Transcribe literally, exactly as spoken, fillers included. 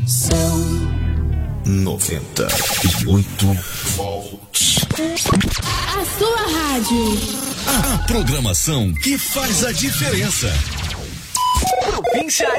São noventa e oito volts. A sua rádio. A programação que faz a diferença. Província